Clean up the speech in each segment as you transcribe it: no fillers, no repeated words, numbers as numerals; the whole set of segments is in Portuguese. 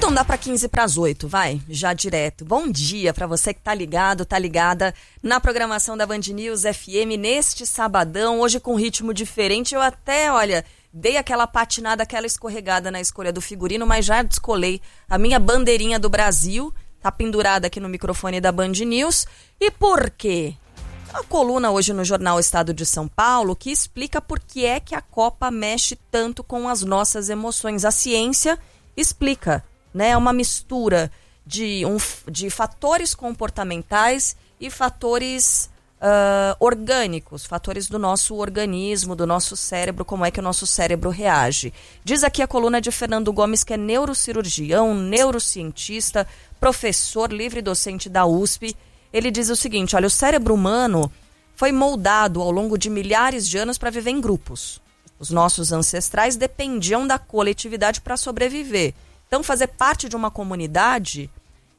Então dá para 15 para as 8, vai, já direto. Bom dia para você que tá ligado, tá ligada na programação da Band News FM neste sabadão, hoje com ritmo diferente. Eu até, olha, dei aquela patinada, aquela escorregada na escolha do figurino, mas já descolei a minha bandeirinha do Brasil, tá pendurada aqui no microfone da Band News. E por quê? Uma coluna hoje no jornal Estado de São Paulo que explica por que é que a Copa mexe tanto com as nossas emoções. A ciência explica, né? É uma mistura de fatores comportamentais e fatores orgânicos, fatores do nosso organismo, do nosso cérebro, como é que o nosso cérebro reage. Diz aqui a coluna de Fernando Gomes, que é neurocirurgião, neurocientista, professor livre docente da USP. Ele diz o seguinte, olha, o cérebro humano foi moldado ao longo de milhares de anos para viver em grupos. Os nossos ancestrais dependiam da coletividade para sobreviver. Então, fazer parte de uma comunidade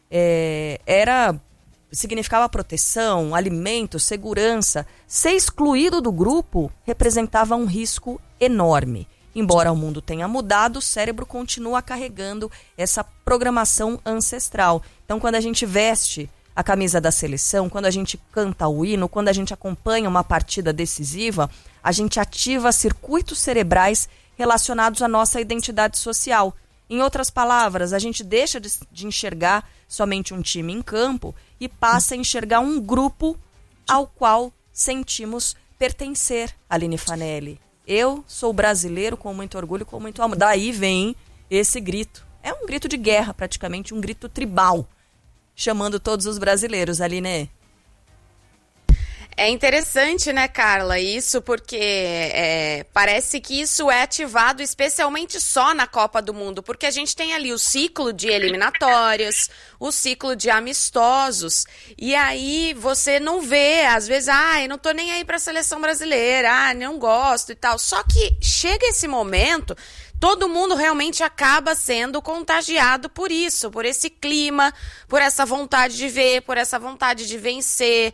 significava proteção, alimento, segurança. Ser excluído do grupo representava um risco enorme. Embora o mundo tenha mudado, o cérebro continua carregando essa programação ancestral. Então, quando a gente veste a camisa da seleção, quando a gente canta o hino, quando a gente acompanha uma partida decisiva, a gente ativa circuitos cerebrais relacionados à nossa identidade social. Em outras palavras, a gente deixa de enxergar somente um time em campo e passa a enxergar um grupo ao qual sentimos pertencer. Aline Fanelli, eu sou brasileiro com muito orgulho, com muito amor. Daí vem esse grito. É um grito de guerra, praticamente, um grito tribal, chamando todos os brasileiros, Aline. É interessante, né, Carla, isso, porque parece que isso é ativado especialmente só na Copa do Mundo, porque a gente tem ali o ciclo de eliminatórias, o ciclo de amistosos, e aí você não vê, às vezes, eu não tô nem aí pra seleção brasileira, não gosto e tal, só que chega esse momento, todo mundo realmente acaba sendo contagiado por isso, por esse clima, por essa vontade de ver, por essa vontade de vencer.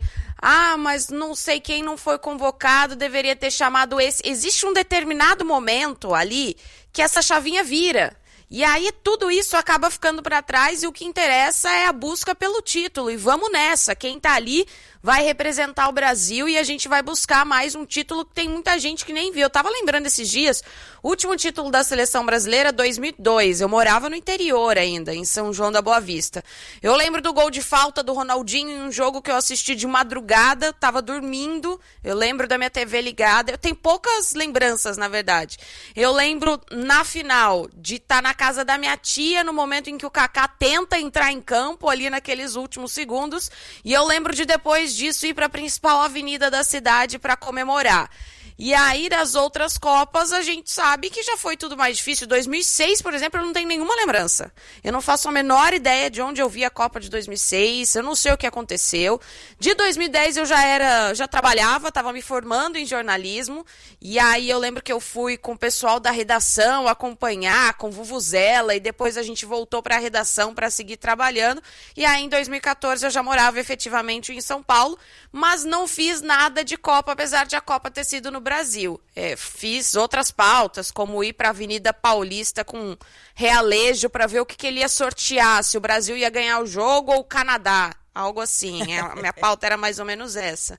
Mas não sei quem não foi convocado, deveria ter chamado esse. Existe um determinado momento ali que essa chavinha vira. E aí tudo isso acaba ficando para trás e o que interessa é a busca pelo título. E vamos nessa, quem tá ali vai representar o Brasil e a gente vai buscar mais um título que tem muita gente que nem viu. Eu tava lembrando esses dias, o último título da seleção brasileira, 2002. Eu morava no interior ainda, em São João da Boa Vista. Eu lembro do gol de falta do Ronaldinho em um jogo que eu assisti de madrugada, tava dormindo. Eu lembro da minha TV ligada. Eu tenho poucas lembranças, na verdade. Eu lembro, na final, de estar na casa da minha tia, no momento em que o Kaká tenta entrar em campo, ali naqueles últimos segundos. E eu lembro de depois disso ir para a principal avenida da cidade para comemorar. E aí, das outras Copas, a gente sabe que já foi tudo mais difícil. 2006, por exemplo, eu não tenho nenhuma lembrança. Eu não faço a menor ideia de onde eu vi a Copa de 2006, eu não sei o que aconteceu. De 2010 eu já trabalhava, estava me formando em jornalismo, e aí eu lembro que eu fui com o pessoal da redação acompanhar, com Vuvuzela, e depois a gente voltou para a redação para seguir trabalhando. E aí, em 2014, eu já morava efetivamente em São Paulo, mas não fiz nada de Copa, apesar de a Copa ter sido no Brasil. Fiz outras pautas, como ir para a Avenida Paulista com realejo para ver o que ele ia sortear, se o Brasil ia ganhar o jogo ou o Canadá, algo assim. A minha pauta era mais ou menos essa.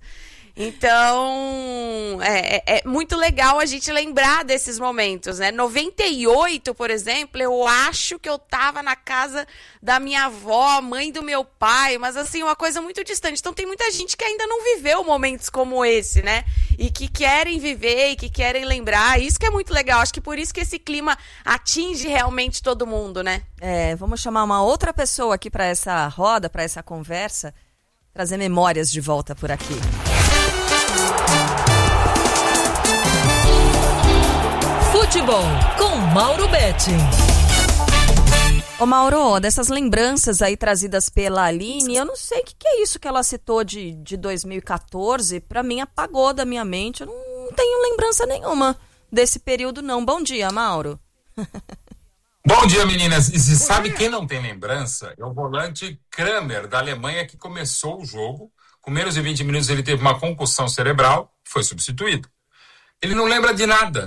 Então, é muito legal a gente lembrar desses momentos, né? 98, por exemplo, eu acho que eu tava na casa da minha avó, mãe do meu pai, mas assim, uma coisa muito distante. Então tem muita gente que ainda não viveu momentos como esse, né? E que querem viver e que querem lembrar. Isso que é muito legal. Acho que por isso que esse clima atinge realmente todo mundo, né? Vamos chamar uma outra pessoa aqui para essa roda, para essa conversa, trazer memórias de volta por aqui. Futebol com Mauro Betting. Ô Mauro, dessas lembranças aí trazidas pela Aline, eu não sei o que é isso que ela citou de 2014, pra mim apagou da minha mente, eu não tenho lembrança nenhuma desse período não. Bom dia, Mauro. Bom dia, meninas. E se sabe quem não tem lembrança? É o volante Kramer, da Alemanha, que começou o jogo. Com menos de 20 minutos ele teve uma concussão cerebral, foi substituído. Ele não lembra de nada.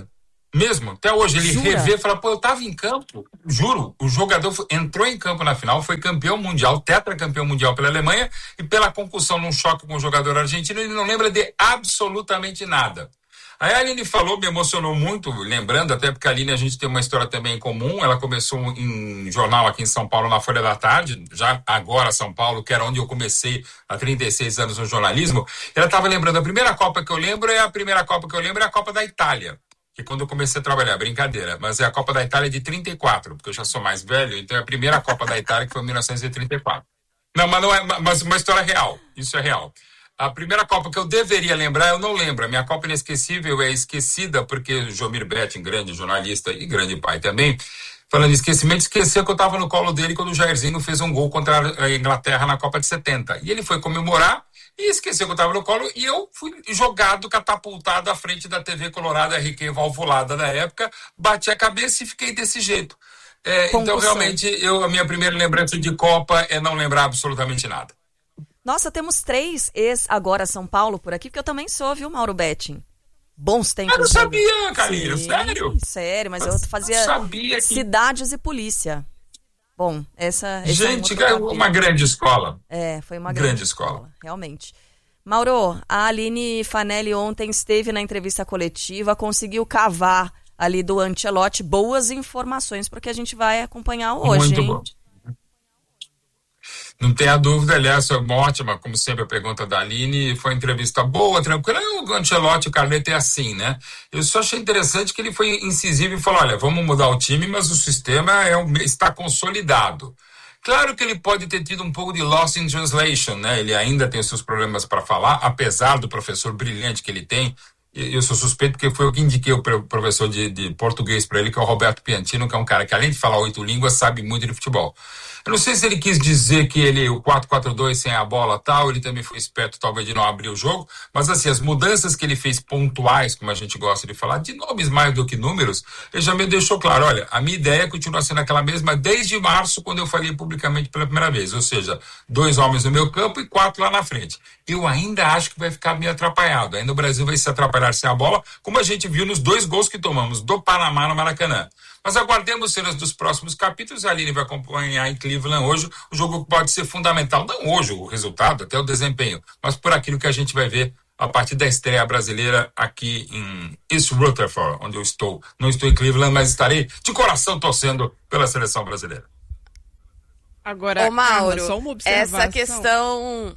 Mesmo, até hoje, ele Jura? revê e fala, pô, eu tava em campo, juro, o jogador entrou em campo na final, foi campeão mundial, tetracampeão mundial pela Alemanha, e pela concussão num choque com o jogador argentino, ele não lembra de absolutamente nada. Aí a Aline falou, me emocionou muito, lembrando, até porque a Aline, a gente tem uma história também em comum, ela começou em jornal aqui em São Paulo, na Folha da Tarde, já agora São Paulo, que era onde eu comecei há 36 anos no jornalismo, ela estava lembrando, a primeira Copa que eu lembro é a Copa da Itália, que quando eu comecei a trabalhar, brincadeira, mas é a Copa da Itália de 34, porque eu já sou mais velho, então é a primeira Copa da Itália que foi em 1934. Não, mas não é, mas uma história real, isso é real. A primeira Copa que eu deveria lembrar, eu não lembro. A minha Copa inesquecível é esquecida, porque Jomir Betting, grande jornalista e grande pai também, falando em esquecimento, esqueceu que eu estava no colo dele quando o Jairzinho fez um gol contra a Inglaterra na Copa de 70. E ele foi comemorar e esqueceu que eu estava no colo e eu fui jogado, catapultado à frente da TV Colorado RQ valvulada da época, bati a cabeça e fiquei desse jeito. Então, realmente, a minha primeira lembrança de Copa é não lembrar absolutamente nada. Nossa, temos 3 ex-agora São Paulo por aqui, porque eu também sou, viu, Mauro Betting? Bons tempos. Eu não sabia, Carlinhos, sério? Sério, mas eu fazia Cidades e Polícia. Bom, essa gente, é uma grande escola. Foi uma grande escola, realmente. Mauro, a Aline Fanelli ontem esteve na entrevista coletiva, conseguiu cavar ali do Ancelotti boas informações, porque a gente vai acompanhar hoje, muito bom. Não tenha dúvida, aliás, foi ótima, como sempre, a pergunta da Aline, foi uma entrevista boa, tranquila. O Ancelotti, o Carleto é assim, né? Eu só achei interessante que ele foi incisivo e falou, olha, vamos mudar o time, mas o sistema está consolidado. Claro que ele pode ter tido um pouco de loss in translation, né? Ele ainda tem seus problemas para falar, apesar do professor brilhante que ele tem. Eu sou suspeito porque foi eu que indiquei o professor de português para ele, que é o Roberto Piantino, que é um cara que, além de falar 8 línguas, sabe muito de futebol. Eu não sei se ele quis dizer que o 4-4-2 sem a bola tal, ele também foi esperto talvez de não abrir o jogo, mas assim, as mudanças que ele fez pontuais, como a gente gosta de falar, de nomes mais do que números, ele já me deixou claro, olha, a minha ideia continua sendo aquela mesma desde março, quando eu falei publicamente pela primeira vez, ou seja, 2 homens no meu campo e 4 lá na frente. Eu ainda acho que vai ficar meio atrapalhado, ainda o Brasil vai se atrapalhar sem a bola, como a gente viu nos 2 gols que tomamos do Panamá no Maracanã. Mas aguardemos cenas dos próximos capítulos. A Aline vai acompanhar em Cleveland hoje. O jogo pode ser fundamental, não hoje o resultado, até o desempenho, mas por aquilo que a gente vai ver a partir da estreia brasileira aqui em East Rutherford, onde eu estou. Não estou em Cleveland, mas estarei de coração torcendo pela seleção brasileira. Agora, Mauro, só uma observação. Essa questão...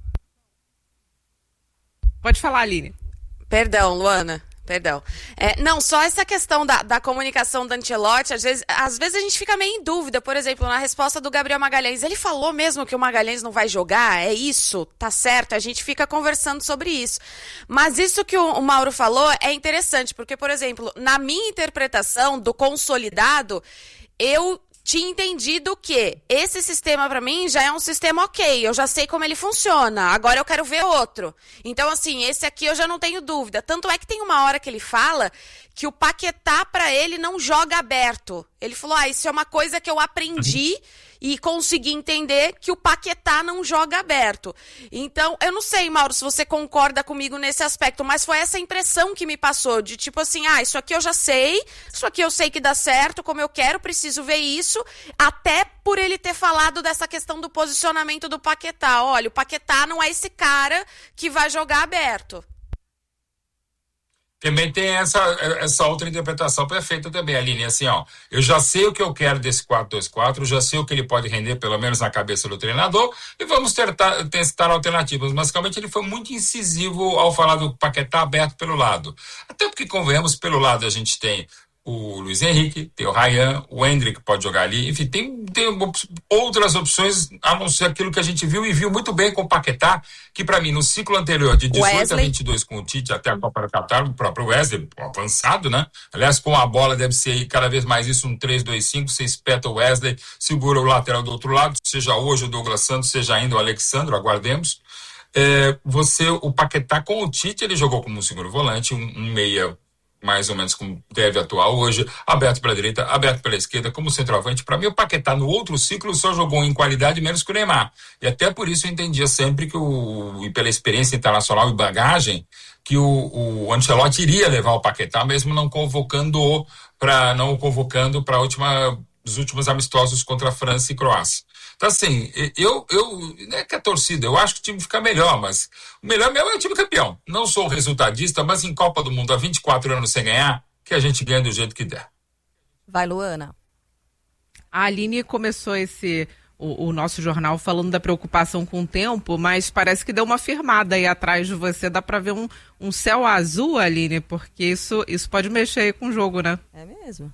Pode falar, Aline. Perdão, Luana. Perdão. Não, só essa questão da comunicação do Ancelotti, às vezes a gente fica meio em dúvida. Por exemplo, na resposta do Gabriel Magalhães, ele falou mesmo que o Magalhães não vai jogar? É isso? Tá certo? A gente fica conversando sobre isso. Mas isso que o Mauro falou é interessante, porque, por exemplo, na minha interpretação do consolidado, eu tinha entendido que esse sistema para mim já é um sistema ok, eu já sei como ele funciona, agora eu quero ver outro. Então, assim, esse aqui eu já não tenho dúvida. Tanto é que tem uma hora que ele fala que o Paquetá para ele não joga aberto. Ele falou, isso é uma coisa que eu aprendi e consegui entender que o Paquetá não joga aberto. Então, eu não sei, Mauro, se você concorda comigo nesse aspecto, mas foi essa impressão que me passou, de tipo assim, isso aqui eu já sei, isso aqui eu sei que dá certo, como eu quero, preciso ver isso, até por ele ter falado dessa questão do posicionamento do Paquetá. Olha, o Paquetá não é esse cara que vai jogar aberto. Também tem essa outra interpretação perfeita também, Aline, assim, eu já sei o que eu quero desse 4-2-4, já sei o que ele pode render, pelo menos na cabeça do treinador, e vamos testar alternativas. Mas, realmente, ele foi muito incisivo ao falar do Paquetá aberto pelo lado. Até porque, convenhamos, pelo lado a gente tem o Luiz Henrique, tem o Ryan, o Endrick pode jogar ali, enfim, tem outras opções, a não ser aquilo que a gente viu, e viu muito bem com o Paquetá, que para mim, no ciclo anterior, de 18 a 22 com o Tite até a Copa do Catar, o próprio Wesley, avançado, né? Aliás, com a bola deve ser cada vez mais isso, um 3-2-5, você espeta o Wesley, segura o lateral do outro lado, seja hoje o Douglas Santos, seja ainda o Alexandro, aguardemos. O Paquetá com o Tite, ele jogou como um segundo volante, um meia mais ou menos como deve atuar hoje, aberto pela direita, aberto pela esquerda, como centroavante. Para mim, o Paquetá no outro ciclo só jogou em qualidade menos que o Neymar. E até por isso eu entendia sempre e pela experiência internacional e bagagem, que o Ancelotti iria levar o Paquetá, mesmo não o convocando para os últimos amistosos contra a França e Croácia. Então, assim, não é que a torcida, eu acho que o time fica melhor, mas o melhor mesmo é o time campeão. Não sou resultadista, mas em Copa do Mundo há 24 anos sem ganhar, que a gente ganha do jeito que der. Vai, Luana. A Aline começou o nosso jornal falando da preocupação com o tempo, mas parece que deu uma firmada aí atrás de você. Dá pra ver um céu azul, Aline, porque isso pode mexer aí com o jogo, né? É mesmo.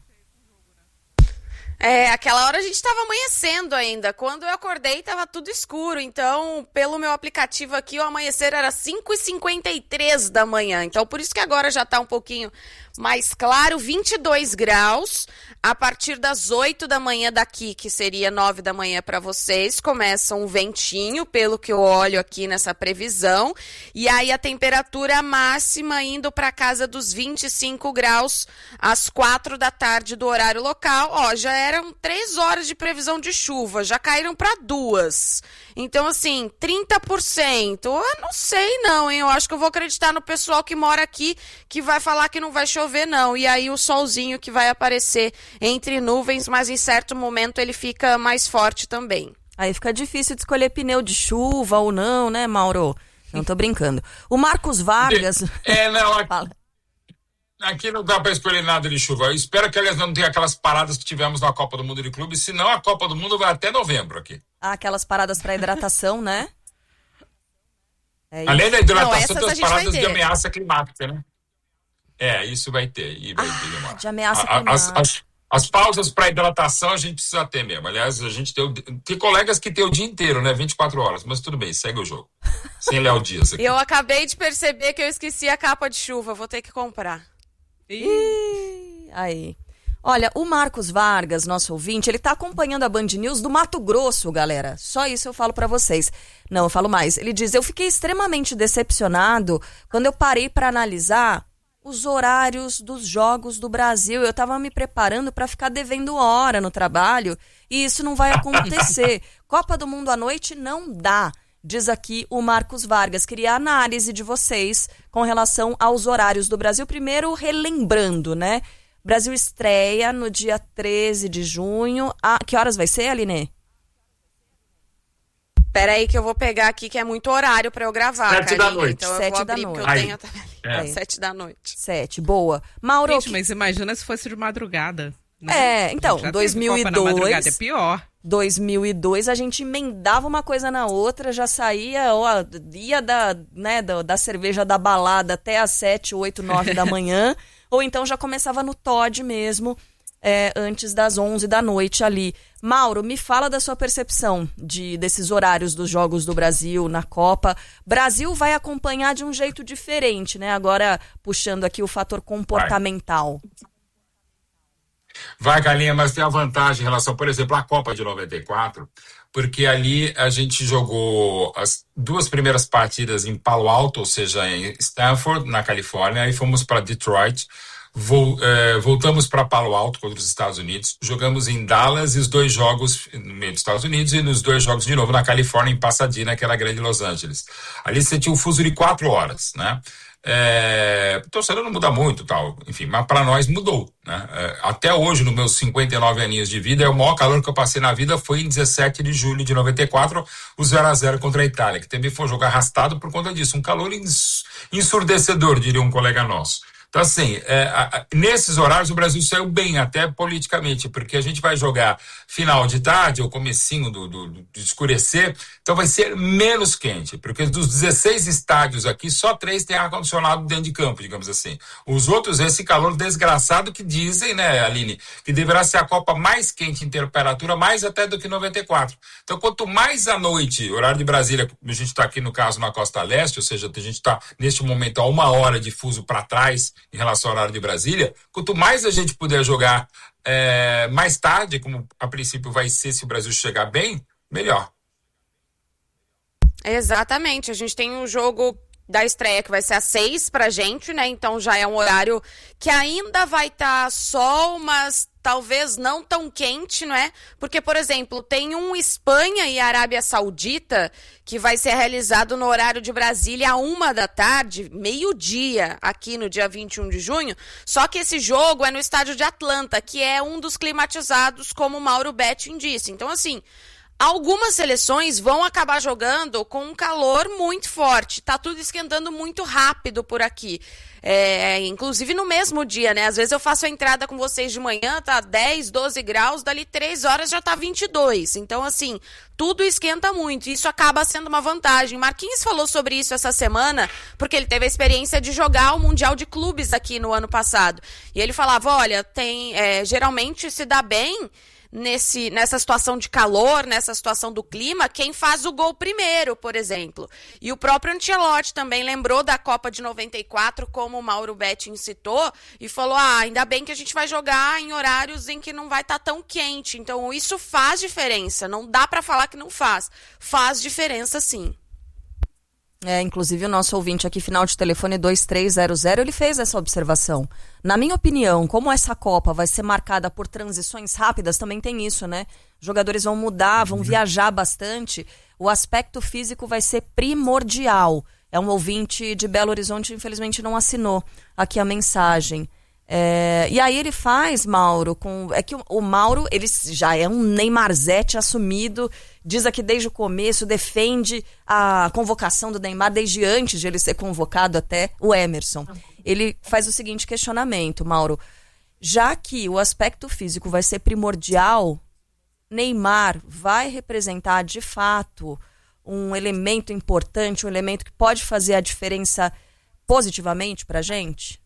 Aquela hora a gente estava amanhecendo ainda. Quando eu acordei, estava tudo escuro. Então, pelo meu aplicativo aqui, o amanhecer era 5h53 da manhã. Então, por isso que agora já está um pouquinho mais claro. 22 graus. A partir das 8 da manhã daqui, que seria 9 da manhã para vocês, começa um ventinho, pelo que eu olho aqui nessa previsão. E aí a temperatura máxima indo para casa dos 25 graus às 4 da tarde do horário local. Ó, já eram 3 horas de previsão de chuva, já caíram para 2. Então, assim, 30%. Eu não sei não, hein? Eu acho que eu vou acreditar no pessoal que mora aqui, que vai falar que não vai chover, não. E aí o solzinho que vai aparecer entre nuvens, mas em certo momento ele fica mais forte também. Aí fica difícil de escolher pneu de chuva ou não, né, Mauro? Não tô brincando. O Marcos Vargas... Não, Fala. Aqui não dá para escolher nada de chuva. Eu espero que eles não tenham aquelas paradas que tivemos na Copa do Mundo de Clube, senão a Copa do Mundo vai até novembro aqui. Aquelas paradas para hidratação, né? Além da hidratação, não, tem as paradas de ameaça climática, né? Isso vai ter. E vai ter demora. De ameaça climática. As pausas para hidratação a gente precisa ter mesmo. Aliás, a gente tem colegas que tem o dia inteiro, né? 24 horas. Mas tudo bem, segue o jogo. Sem Léo Dias aqui. Eu acabei de perceber que eu esqueci a capa de chuva. Vou ter que comprar. Aí. Olha, o Marcos Vargas, nosso ouvinte, ele tá acompanhando a Band News do Mato Grosso, galera. Só isso eu falo pra vocês. Não, eu falo mais. Ele diz, eu fiquei extremamente decepcionado quando eu parei pra analisar os horários dos jogos do Brasil. Eu tava me preparando pra ficar devendo hora no trabalho e isso não vai acontecer. Copa do Mundo à noite não dá. Diz aqui o Marcos Vargas. Queria a análise de vocês com relação aos horários do Brasil. Primeiro, relembrando, né? Brasil estreia no dia 13 de junho. Que horas vai ser, Aline? Peraí que eu vou pegar aqui, que é muito horário pra eu gravar, 7 da noite. Então eu 7 vou abrir, da porque eu noite. tenho 7 da noite. 7, boa. Mauro... Gente, mas imagina se fosse de madrugada. Né? Então, já 2002... Copa na madrugada, é pior. 2002 a gente emendava uma coisa na outra, já saía, ia da cerveja da balada até às 7, 8, 9 da manhã, ou então já começava no Todd mesmo, antes das 11 da noite ali. Mauro, me fala da sua percepção desses horários dos Jogos do Brasil na Copa. Brasil vai acompanhar de um jeito diferente, né? Agora puxando aqui o fator comportamental. Vai, Galinha, mas tem a vantagem em relação, por exemplo, à Copa de 94, porque ali a gente jogou as 2 primeiras partidas em Palo Alto, ou seja, em Stanford, na Califórnia, aí fomos para Detroit, voltamos para Palo Alto contra os Estados Unidos, jogamos em Dallas e os 2 jogos no meio dos Estados Unidos e nos 2 jogos de novo na Califórnia, em Pasadena, que era a grande Los Angeles. Ali você tinha um fuso de 4 horas, né? O torcedor não muda muito, tal, enfim, mas para nós mudou, né? Até hoje, nos meus 59 aninhos de vida, o maior calor que eu passei na vida foi em 17 de julho de 94, o 0-0 contra a Itália, que também foi um jogo arrastado por conta disso, um calor ensurdecedor, diria um colega nosso. Então, assim, nesses horários o Brasil saiu bem, até politicamente, porque a gente vai jogar final de tarde, ou comecinho do escurecer, então vai ser menos quente, porque dos 16 estádios aqui, só 3 tem ar-condicionado dentro de campo, digamos assim. Os outros, esse calor desgraçado que dizem, né, Aline, que deverá ser a Copa mais quente em temperatura, mais até do que 94. Então, quanto mais à noite, horário de Brasília, a gente está aqui, no caso, na Costa Leste, ou seja, a gente está, neste momento, a 1 hora de fuso para trás, em relação ao horário de Brasília, quanto mais a gente puder jogar mais tarde, como a princípio vai ser se o Brasil chegar bem, melhor. Exatamente, a gente tem um jogo da estreia, que vai ser às 6 pra gente, né? Então já é um horário que ainda vai estar sol, mas talvez não tão quente, não é? Porque, por exemplo, tem um Espanha e Arábia Saudita que vai ser realizado no horário de Brasília à 13h, meio-dia, aqui no dia 21 de junho. Só que esse jogo é no estádio de Atlanta, que é um dos climatizados, como o Mauro Betting disse. Então, assim, algumas seleções vão acabar jogando com um calor muito forte. Tá tudo esquentando muito rápido por aqui. Inclusive no mesmo dia, né? Às vezes eu faço a entrada com vocês de manhã, tá 10, 12 graus, dali 3 horas já tá 22. Então, assim, tudo esquenta muito. Isso acaba sendo uma vantagem. Marquinhos falou sobre isso essa semana, porque ele teve a experiência de jogar o Mundial de Clubes aqui no ano passado. E ele falava, olha, geralmente se dá bem nessa situação de calor, nessa situação do clima, quem faz o gol primeiro, por exemplo. E o próprio Ancelotti também lembrou da Copa de 94, como o Mauro Betting citou, e falou, ainda bem que a gente vai jogar em horários em que não vai estar tão quente. Então, isso faz diferença. Não dá para falar que não faz. Faz diferença, sim. Inclusive o nosso ouvinte aqui, final de telefone 2300, ele fez essa observação. Na minha opinião, como essa Copa vai ser marcada por transições rápidas, também tem isso, né? Jogadores vão mudar, vão viajar bastante, o aspecto físico vai ser primordial. É um ouvinte de Belo Horizonte, infelizmente não assinou aqui a mensagem. E aí ele faz, Mauro, é que o Mauro, ele já é um Neymarzete assumido, diz aqui desde o começo, defende a convocação do Neymar desde antes de ele ser convocado, até o Emerson. Ele faz o seguinte questionamento, Mauro, já que o aspecto físico vai ser primordial, Neymar vai representar de fato um elemento importante, um elemento que pode fazer a diferença positivamente pra gente?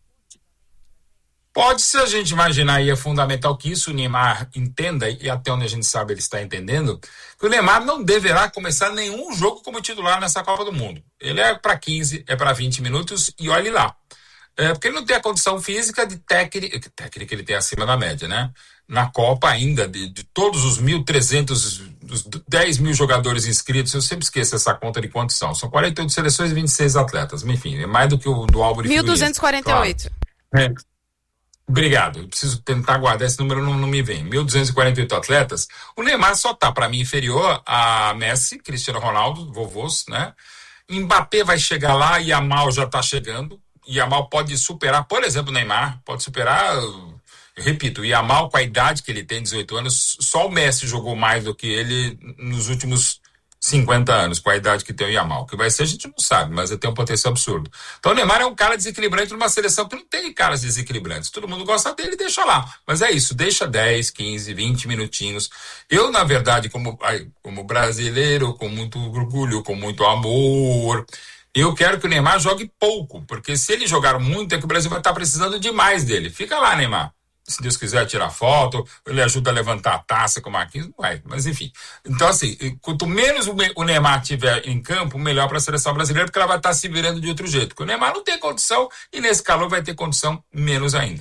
Pode, se a gente imaginar, e é fundamental que isso o Neymar entenda, e até onde a gente sabe ele está entendendo, que o Neymar não deverá começar nenhum jogo como titular nessa Copa do Mundo. Ele é para 15, é para 20 minutos e olhe lá. Porque ele não tem a condição física de técnica ele tem acima da média, né? Na Copa ainda, de todos os 1.300, dos 10 mil jogadores inscritos, eu sempre esqueço essa conta de quantos são. São 48 seleções e 26 atletas. Enfim, é mais do que o do Álvaro. 1.248. Claro. Obrigado, eu preciso tentar guardar esse número, não me vem. 1.248 atletas. O Neymar só tá, para mim, inferior a Messi, Cristiano Ronaldo, vovôs, né? Mbappé vai chegar lá, Yamal já tá chegando. Yamal pode superar, por exemplo, o Neymar, pode superar, eu repito, o Yamal com a idade que ele tem, 18 anos, só o Messi jogou mais do que ele nos últimos 50 anos, com a idade que tem o Yamal. O que vai ser a gente não sabe, mas ele tem um potencial absurdo. Então o Neymar é um cara desequilibrante numa seleção que não tem caras desequilibrantes. Todo mundo gosta dele, deixa lá. Mas é isso, deixa 10, 15, 20 minutinhos. Eu, na verdade, como brasileiro, com muito orgulho, com muito amor, eu quero que o Neymar jogue pouco, porque se ele jogar muito, é que o Brasil vai estar precisando demais dele. Fica lá, Neymar. Se Deus quiser tirar foto, ele ajuda a levantar a taça com o Marquinhos, não vai, mas enfim. Então, assim, quanto menos o Neymar tiver em campo, melhor para a seleção brasileira, porque ela vai estar se virando de outro jeito. Porque o Neymar não tem condição e nesse calor vai ter condição menos ainda.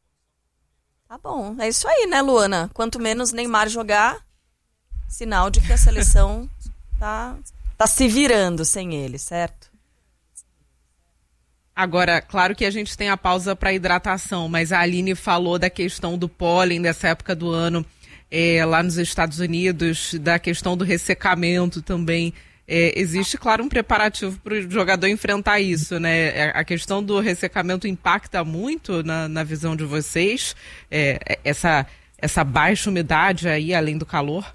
Tá bom, é isso aí, né, Luana? Quanto menos Neymar jogar, sinal de que a seleção tá se virando sem ele, certo? Agora, claro que a gente tem a pausa para hidratação, mas a Aline falou da questão do pólen dessa época do ano lá nos Estados Unidos, da questão do ressecamento também. Existe, claro, um preparativo para o jogador enfrentar isso, né? A questão do ressecamento impacta muito na visão de vocês, essa baixa umidade aí, além do calor?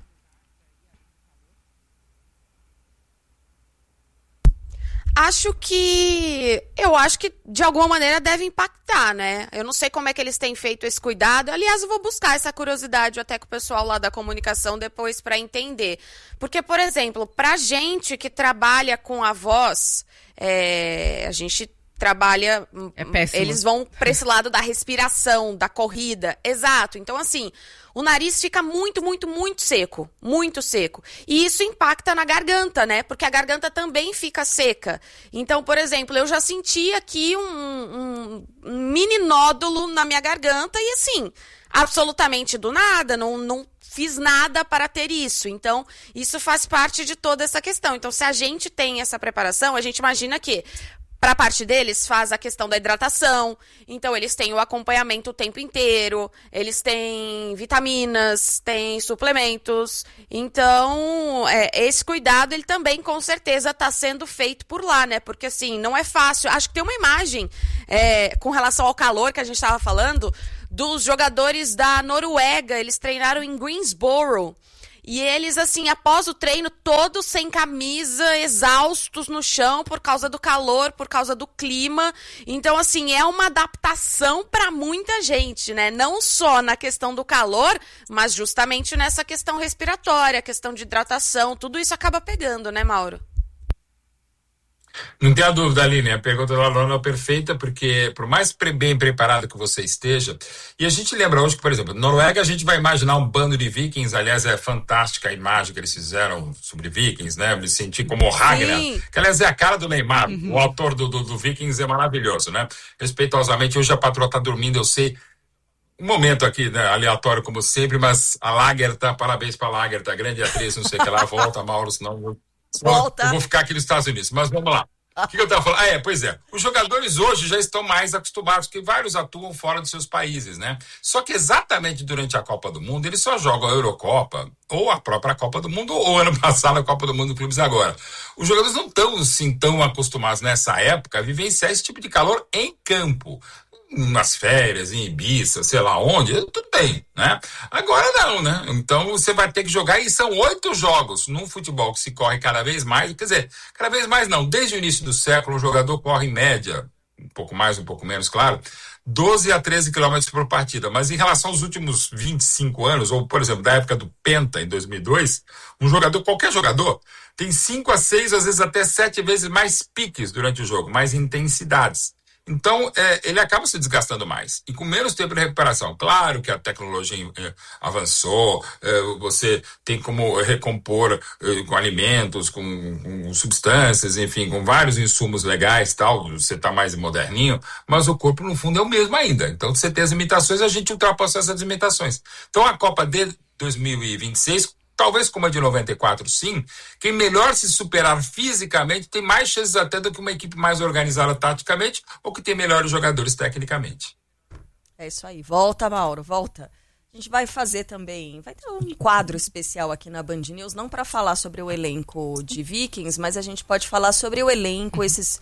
Eu acho que de alguma maneira deve impactar, né? Eu não sei como é que eles têm feito esse cuidado. Aliás, eu vou buscar essa curiosidade até com o pessoal lá da comunicação depois para entender. Porque, por exemplo, pra gente que trabalha com a voz, a gente trabalha... Eles vão para esse lado da respiração, da corrida. Exato. Então, assim, o nariz fica muito, muito, muito seco. Muito seco. E isso impacta na garganta, né? Porque a garganta também fica seca. Então, por exemplo, eu já senti aqui um mini nódulo na minha garganta e, assim, absolutamente do nada, não fiz nada para ter isso. Então, isso faz parte de toda essa questão. Então, se a gente tem essa preparação, a gente imagina que Para a parte deles, faz a questão da hidratação, então eles têm o acompanhamento o tempo inteiro, eles têm vitaminas, têm suplementos, então esse cuidado ele também com certeza está sendo feito por lá, né? Porque assim, não é fácil, acho que tem uma imagem com relação ao calor que a gente estava falando, dos jogadores da Noruega, eles treinaram em Greensboro. E eles, assim, após o treino, todos sem camisa, exaustos no chão por causa do calor, por causa do clima. Então, assim, é uma adaptação para muita gente, né? Não só na questão do calor, mas justamente nessa questão respiratória, questão de hidratação. Tudo isso acaba pegando, né, Mauro? Não tenha dúvida, Aline, a pergunta da Lorena é perfeita, porque por mais bem preparado que você esteja, e a gente lembra hoje que, por exemplo, Noruega a gente vai imaginar um bando de vikings, aliás é fantástica a imagem que eles fizeram sobre vikings, né, me senti como o Ragnar, que aliás é a cara do Neymar, o autor do Vikings é maravilhoso, né, respeitosamente, hoje a patroa tá dormindo, eu sei, um momento aqui, né, aleatório como sempre, mas a Lagertha, parabéns pra Lagertha, grande atriz, não sei o que lá, volta, Mauro, senão... Volta. Eu vou ficar aqui nos Estados Unidos, mas vamos lá. O que eu estava falando? Pois é. Os jogadores hoje já estão mais acostumados, porque vários atuam fora dos seus países, né? Só que exatamente durante a Copa do Mundo, eles só jogam a Eurocopa, ou a própria Copa do Mundo, ou ano passado a Copa do Mundo do Clubes agora. Os jogadores não estão assim tão acostumados nessa época a vivenciar esse tipo de calor em campo. Nas férias, em Ibiza, sei lá onde, tudo bem, né? Agora não, né? Então você vai ter que jogar, e são 8 jogos num futebol que se corre cada vez mais, quer dizer, cada vez mais não, desde o início do século o jogador corre em média, um pouco mais, um pouco menos, claro, 12 a 13 quilômetros por partida, mas em relação aos últimos 25 anos, ou por exemplo, da época do Penta, em 2002, qualquer jogador, tem 5 a 6, às vezes até 7 vezes mais piques durante o jogo, mais intensidades. Então, ele acaba se desgastando mais e com menos tempo de recuperação. Claro que a tecnologia avançou, você tem como recompor com alimentos, com substâncias, enfim, com vários insumos legais, tal, você está mais moderninho, mas o corpo, no fundo, é o mesmo ainda. Então, você tem as limitações, a gente ultrapassou essas limitações. Então, a Copa de 2026... talvez como a de 94, sim, quem melhor se superar fisicamente tem mais chances até do que uma equipe mais organizada taticamente ou que tem melhores jogadores tecnicamente. É isso aí. Volta, Mauro, volta. A gente vai fazer também, vai ter um quadro especial aqui na Band News, não para falar sobre o elenco de Vikings, mas a gente pode falar sobre o elenco, esses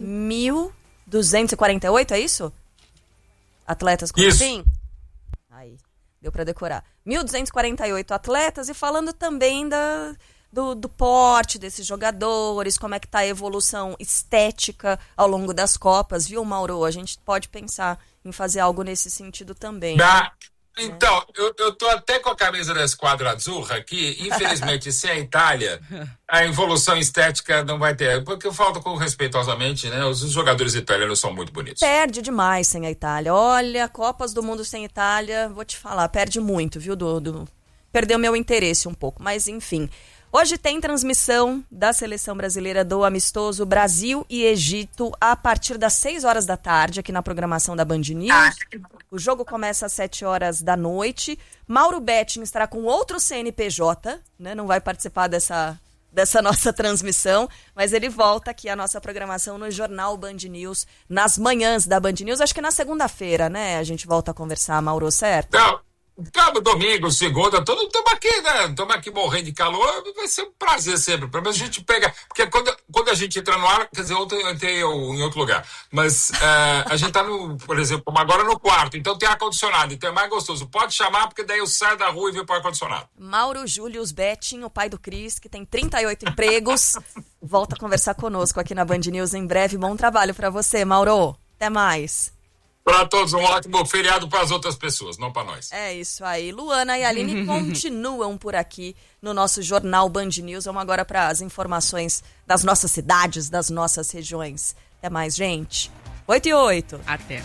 1.248, é isso? Atletas com... Isso. Sim. Aí. Deu para decorar. 1.248 atletas e falando também do porte desses jogadores, como é que tá a evolução estética ao longo das Copas, viu, Mauro? A gente pode pensar em fazer algo nesse sentido também. Então, eu tô até com a camisa da Esquadra Azzurra aqui, infelizmente, sem a Itália, a evolução estética não vai ter, porque eu falo respeitosamente, né, os jogadores italianos são muito bonitos. Perde demais sem a Itália, olha, Copas do Mundo sem Itália, vou te falar, perde muito, viu, perdeu meu interesse um pouco, mas enfim. Hoje tem transmissão da Seleção Brasileira do amistoso Brasil e Egito a partir das 6 horas da tarde, aqui na programação da Band News. O jogo começa às 7 horas da noite. Mauro Betting estará com outro CNPJ, né? Não vai participar dessa nossa transmissão, mas ele volta aqui à nossa programação no Jornal Band News, nas manhãs da Band News. Acho que na segunda-feira, né? A gente volta a conversar, Mauro, certo? Não. Domingo, segunda, estamos aqui, né? Estamos aqui morrendo de calor, vai ser um prazer sempre. Pelo menos a gente pega. Porque quando a gente entra no ar, quer dizer, ontem eu entrei em outro lugar. Mas a gente tá por exemplo, agora no quarto, então tem ar-condicionado, então é mais gostoso. Pode chamar, porque daí eu saio da rua e venho para o ar-condicionado. Mauro Július Betting, o pai do Cris, que tem 38 empregos, volta a conversar conosco aqui na Band News em breve. Bom trabalho para você, Mauro. Até mais. Para todos, um ótimo feriado para as outras pessoas, não para nós. É isso aí. Luana e Aline continuam por aqui no nosso Jornal Band News. Vamos agora para as informações das nossas cidades, das nossas regiões. Até mais, gente. 8h08. Até.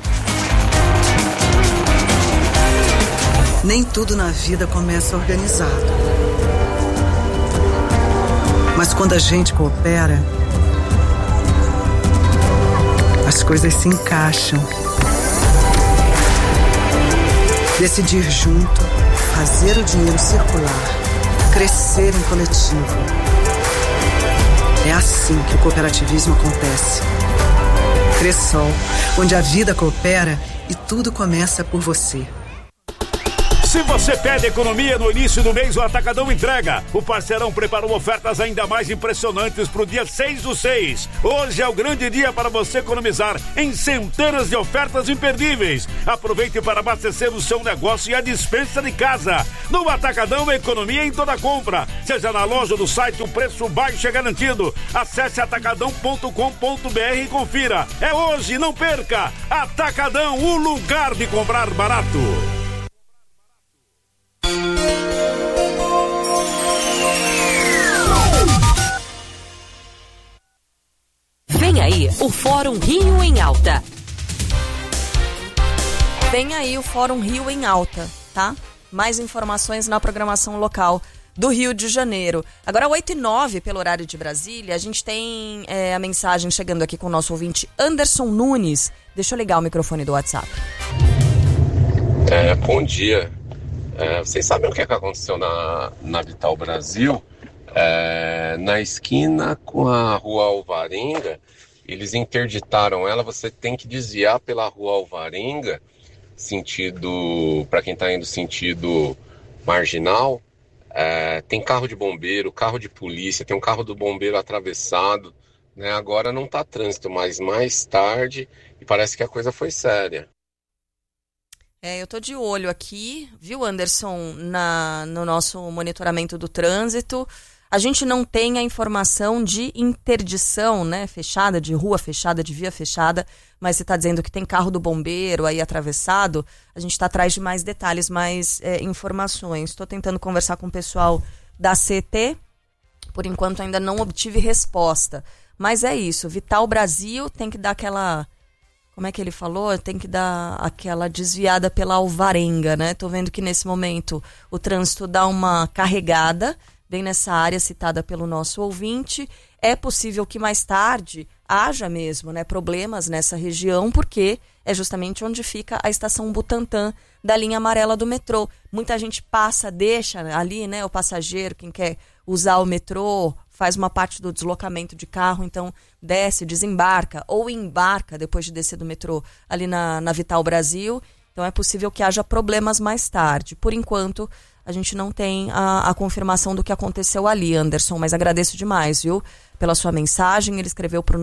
Nem tudo na vida começa organizado. Mas quando a gente coopera, as coisas se encaixam. Decidir junto, fazer o dinheiro circular, crescer em coletivo. É assim que o cooperativismo acontece. Cressol, onde a vida coopera e tudo começa por você. Se você pede economia no início do mês, o Atacadão entrega. O Parceirão preparou ofertas ainda mais impressionantes para o dia 6/6. Hoje é o grande dia para você economizar em centenas de ofertas imperdíveis. Aproveite para abastecer o seu negócio e a despensa de casa. No Atacadão, economia em toda compra. Seja na loja ou no site, o preço baixo é garantido. Acesse atacadão.com.br e confira. É hoje, não perca! Atacadão, o lugar de comprar barato. Vem aí o Fórum Rio em Alta. Vem aí o Fórum Rio em Alta, tá? Mais informações na programação local do Rio de Janeiro. Agora, 8h09, pelo horário de Brasília, a gente tem a mensagem chegando aqui com o nosso ouvinte Anderson Nunes. Deixa eu ligar o microfone do WhatsApp. Bom dia. Vocês sabem o que aconteceu na Vital Brasil? Na esquina com a Rua Alvarenga, eles interditaram ela. Você tem que desviar pela Rua Alvarenga, sentido, para quem está indo sentido marginal. Tem carro de bombeiro, carro de polícia, tem um carro do bombeiro atravessado, né? Agora não está trânsito, mas mais tarde, e parece que a coisa foi séria. Eu tô de olho aqui, viu, Anderson, no nosso monitoramento do trânsito. A gente não tem a informação de interdição, né, fechada, de rua fechada, de via fechada, mas você está dizendo que tem carro do bombeiro aí atravessado, a gente está atrás de mais detalhes, mais informações. Estou tentando conversar com o pessoal da CET, por enquanto ainda não obtive resposta. Mas é isso, Vital Brasil tem que dar aquela... Como é que ele falou? Tem que dar aquela desviada pela Alvarenga, né? Tô vendo que nesse momento o trânsito dá uma carregada, bem nessa área citada pelo nosso ouvinte. É possível que mais tarde haja mesmo, né, problemas nessa região, porque é justamente onde fica a estação Butantã da linha amarela do metrô. Muita gente passa, deixa ali, né, o passageiro, quem quer usar o metrô, faz uma parte do deslocamento de carro, então desce, desembarca ou embarca depois de descer do metrô ali na Vital Brasil. Então é possível que haja problemas mais tarde. Por enquanto, a gente não tem a confirmação do que aconteceu ali, Anderson, mas agradeço demais, viu, pela sua mensagem. Ele escreveu para o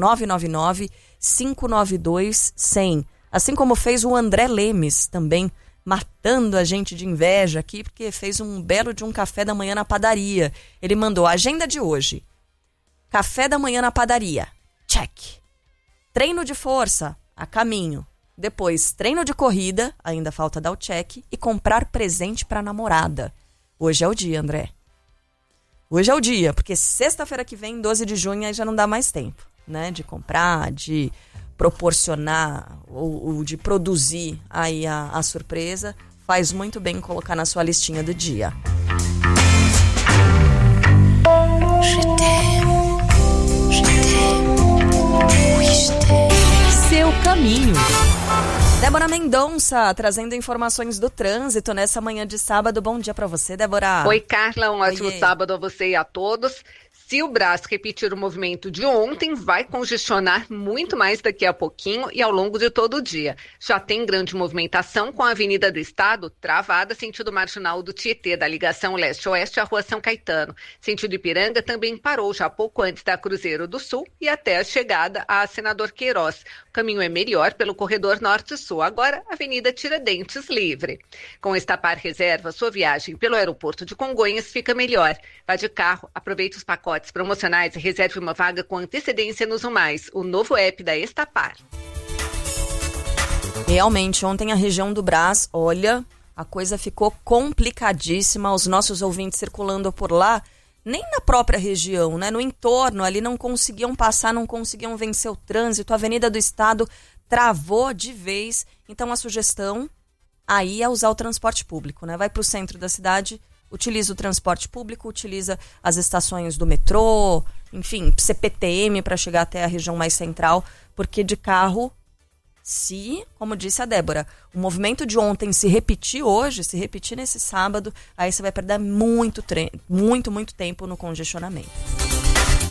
999-592-100, assim como fez o André Lemes também, matando a gente de inveja aqui, porque fez um belo de um café da manhã na padaria. Ele mandou a agenda de hoje: café da manhã na padaria, check. Treino de força, a caminho. Depois, treino de corrida, ainda falta dar o check, e comprar presente para namorada. Hoje é o dia, André. Hoje é o dia, porque sexta-feira que vem, 12 de junho, aí já não dá mais tempo, né? De comprar, de proporcionar ou de produzir aí a surpresa. Faz muito bem colocar na sua listinha do dia. Seu caminho. Débora Mendonça, trazendo informações do trânsito nessa manhã de sábado. Bom dia para você, Débora. Oi, Carla, um ótimo sábado a você e a todos. Se o Brás repetir o movimento de ontem, vai congestionar muito mais daqui a pouquinho e ao longo de todo o dia. Já tem grande movimentação com a Avenida do Estado travada, sentido marginal do Tietê, da ligação leste-oeste à Rua São Caetano. Sentido Ipiranga também parou já pouco antes da Cruzeiro do Sul e até a chegada a Senador Queiroz. O caminho é melhor pelo corredor norte-sul. Agora, Avenida Tiradentes livre. Com Estapar Reserva, sua viagem pelo aeroporto de Congonhas fica melhor. Vá de carro, aproveite os pacotes promocionais e reserve uma vaga com antecedência no Zoom+, o novo app da Estapar. Realmente, ontem a região do Brás, olha, a coisa ficou complicadíssima, os nossos ouvintes circulando por lá, nem na própria região, né, no entorno ali não conseguiam passar, não conseguiam vencer o trânsito, a Avenida do Estado travou de vez. Então a sugestão aí é usar o transporte público, né, vai para o centro da cidade, utiliza o transporte público, utiliza as estações do metrô, enfim, CPTM para chegar até a região mais central, porque de carro, se, como disse a Débora, o movimento de ontem se repetir hoje, se repetir nesse sábado, aí você vai perder muito tempo no congestionamento.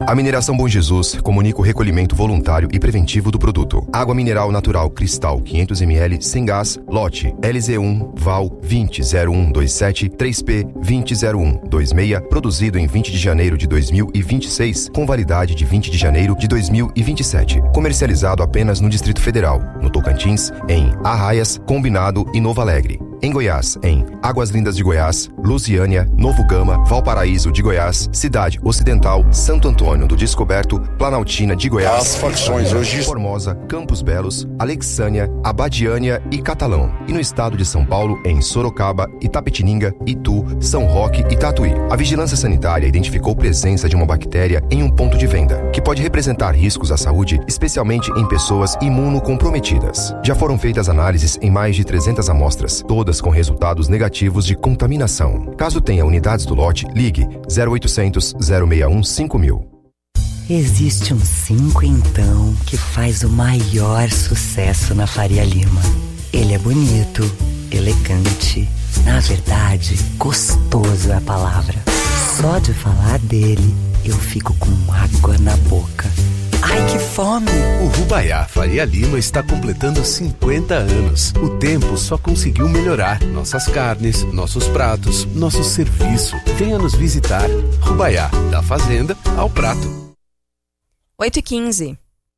A Mineração Bom Jesus comunica o recolhimento voluntário e preventivo do produto. Água mineral natural Cristal 500 ml sem gás, lote LZ1 Val 200127 3P 200126, produzido em 20 de janeiro de 2026, com validade de 20 de janeiro de 2027. Comercializado apenas no Distrito Federal, no Tocantins, em Arraias, Combinado e Novo Alegre. Em Goiás, em Águas Lindas de Goiás, Lusiânia, Novo Gama, Valparaíso de Goiás, Cidade Ocidental, Santo Antônio do Descoberto, Planaltina de Goiás, as facções hoje Formosa, Campos Belos, Alexânia, Abadiânia e Catalão. E no estado de São Paulo, em Sorocaba, Itapetininga, Itu, São Roque e Tatuí. A Vigilância Sanitária identificou presença de uma bactéria em um ponto de venda, que pode representar riscos à saúde, especialmente em pessoas imunocomprometidas. Já foram feitas análises em mais de 300 amostras, todas com resultados negativos de contaminação. Caso tenha unidades do lote, ligue 0800 061 5000. Existe um 5 então que faz o maior sucesso na Faria Lima. Ele é bonito, elegante, na verdade, gostoso é a palavra. Só de falar dele, eu fico com água na boca. Ai, que fome! O Rubaiá Faria Lima está completando 50 anos. O tempo só conseguiu melhorar. Nossas carnes, nossos pratos, nosso serviço. Venha nos visitar. Rubaiá, da fazenda ao prato. 8h15.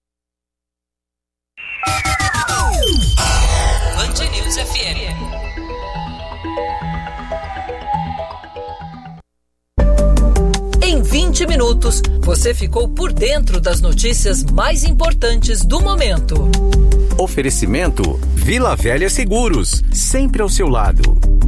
Band News FM. Em 20 minutos, você ficou por dentro das notícias mais importantes do momento. Oferecimento Vila Velha Seguros, sempre ao seu lado.